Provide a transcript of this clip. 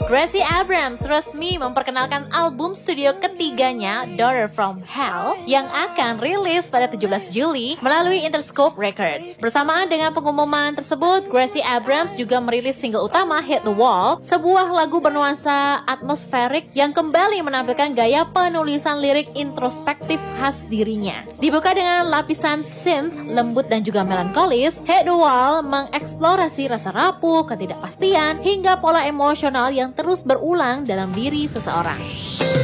Gracie Abrams resmi memperkenalkan album studio ketiganya, Daughter from Hell, yang akan rilis pada 17 Juli melalui Interscope Records. Bersamaan dengan pengumuman tersebut, Gracie Abrams juga merilis single utama Hit the Wall, sebuah lagu bernuansa atmosferik yang kembali menampilkan gaya penulisan lirik introspektif khas dirinya. Dibuka dengan lapisan synth lembut dan juga melankolis, Hit the Wall mengeksplorasi rasa rapuh, ketidakpastian, hingga pola emosional yang terus berulang dalam diri seseorang.